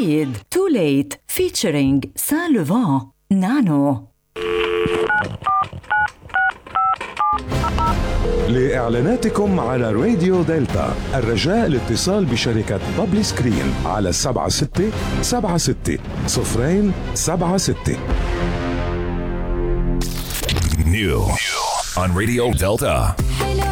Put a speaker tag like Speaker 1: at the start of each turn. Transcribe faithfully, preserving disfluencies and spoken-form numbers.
Speaker 1: جديد Too Late featuring Saint Laurent نانو.
Speaker 2: لإعلاناتكم على راديو دلتا الرجاء الاتصال بشركة بابلي سكرين على سبعة ستة سبعة ستة صفرين سبعة ستة.
Speaker 3: New on Radio Delta.